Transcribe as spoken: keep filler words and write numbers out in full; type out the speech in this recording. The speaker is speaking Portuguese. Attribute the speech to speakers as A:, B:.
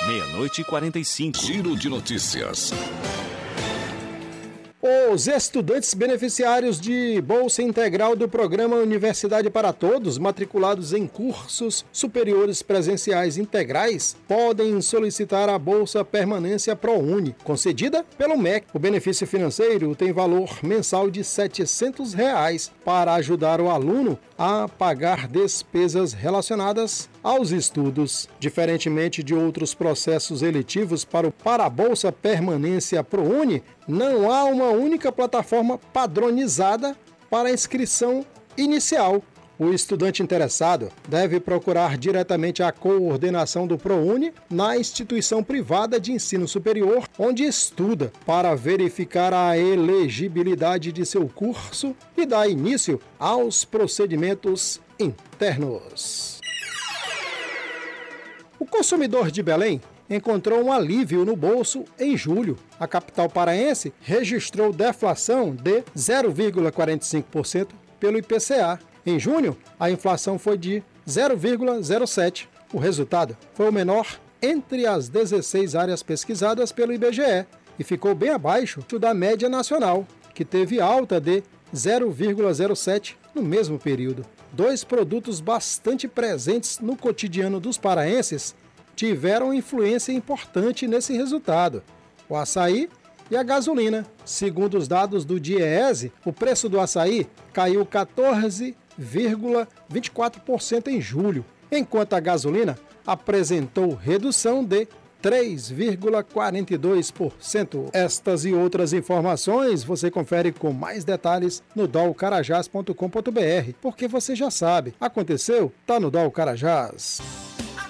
A: Meia-noite e quarenta e cinco.
B: Giro de notícias.
C: Os estudantes beneficiários de Bolsa Integral do Programa Universidade para Todos, matriculados em cursos superiores presenciais integrais, podem solicitar a Bolsa Permanência ProUni, concedida pelo M E C. O benefício financeiro tem valor mensal de setecentos reais para ajudar o aluno a pagar despesas relacionadas aos estudos. Diferentemente de outros processos eletivos para, o, para a Bolsa Permanência ProUni, não há uma única plataforma padronizada para a inscrição inicial. O estudante interessado deve procurar diretamente a coordenação do ProUni na instituição privada de ensino superior onde estuda para verificar a elegibilidade de seu curso e dar início aos procedimentos internos. O consumidor de Belém encontrou um alívio no bolso em julho. A capital paraense registrou deflação de zero vírgula quarenta e cinco por cento pelo I P C A. Em junho, a inflação foi de zero vírgula zero sete por cento. O resultado foi o menor entre as dezesseis áreas pesquisadas pelo I B G E e ficou bem abaixo da média nacional, que teve alta de zero vírgula zero sete por cento no mesmo período. Dois produtos bastante presentes no cotidiano dos paraenses tiveram influência importante nesse resultado: o açaí e a gasolina. Segundo os dados do DIEESE, o preço do açaí caiu quatorze vírgula vinte e quatro por cento em julho, enquanto a gasolina apresentou redução de três vírgula quarenta e dois por cento. Estas e outras informações você confere com mais detalhes no dol carajás ponto com ponto br, porque você já sabe, aconteceu, tá no Dol Carajás.